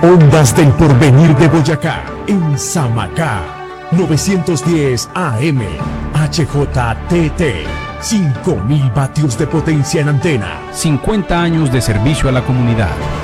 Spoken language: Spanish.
Ondas del Porvenir de Boyacá, en Samacá, 910 AM, HJTT, 5000 vatios de potencia en antena. 50 años de servicio a la comunidad.